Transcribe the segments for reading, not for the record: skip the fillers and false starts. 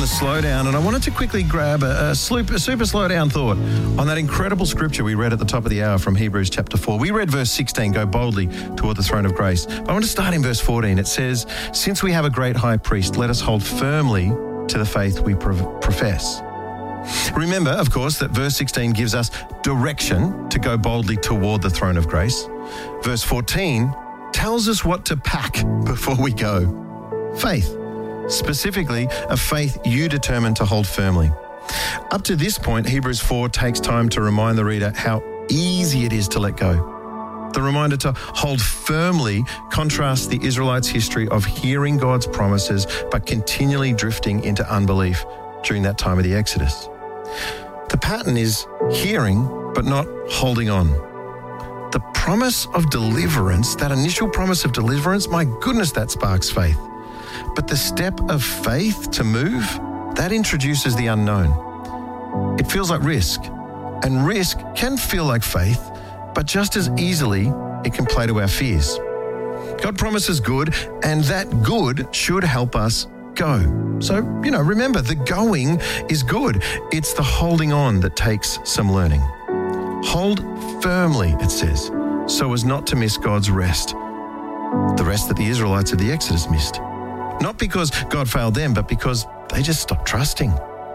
slowdown, and I wanted to quickly grab a super slowdown thought on that incredible scripture we read at the top of the hour from Hebrews chapter 4. We read verse 16, go boldly toward the throne of grace. But I want to start in verse 14. It says, since we have a great high priest, let us hold firmly to the faith we profess. Remember, of course, that verse 16 gives us direction to go boldly toward the throne of grace. Verse 14 tells us what to pack before we go. Faith. Specifically, a faith you determine to hold firmly. Up to this point, Hebrews 4 takes time to remind the reader how easy it is to let go. The reminder to hold firmly contrasts the Israelites' history of hearing God's promises but continually drifting into unbelief during that time of the Exodus. The pattern is hearing but not holding on. The promise of deliverance, that initial promise of deliverance, my goodness, that sparks faith. But the step of faith to move, that introduces the unknown. It feels like risk, and risk can feel like faith, but just as easily, it can play to our fears. God promises good, and that good should help us go. So, remember, the going is good. It's the holding on that takes some learning. Hold firmly, it says, so as not to miss God's rest, the rest that the Israelites of the Exodus missed. Not because God failed them, but because they just stopped trusting.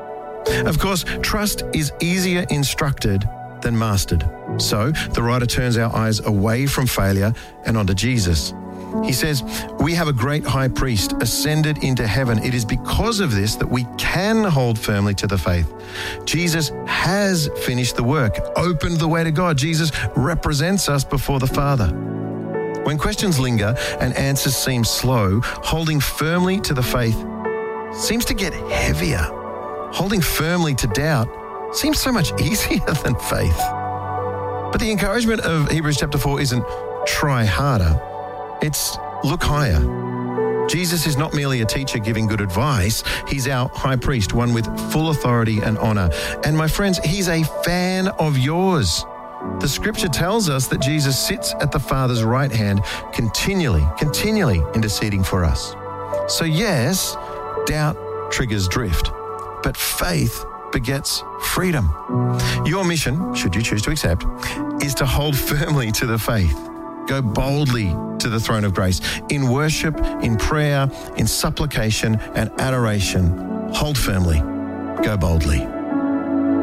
Of course, trust is easier instructed than mastered. So the writer turns our eyes away from failure and onto Jesus. He says, we have a great high priest ascended into heaven. It is because of this that we can hold firmly to the faith. Jesus has finished the work, opened the way to God. Jesus represents us before the Father. When questions linger and answers seem slow, holding firmly to the faith seems to get heavier. Holding firmly to doubt seems so much easier than faith. But the encouragement of Hebrews chapter 4 isn't try harder, it's look higher. Jesus is not merely a teacher giving good advice. He's our high priest, one with full authority and honor. And my friends, he's a fan of yours. The scripture tells us that Jesus sits at the Father's right hand, continually interceding for us. So yes, doubt triggers drift, but faith begets freedom. Your mission, should you choose to accept, is to hold firmly to the faith. Go boldly to the throne of grace in worship, in prayer, in supplication and adoration. Hold firmly. Go boldly.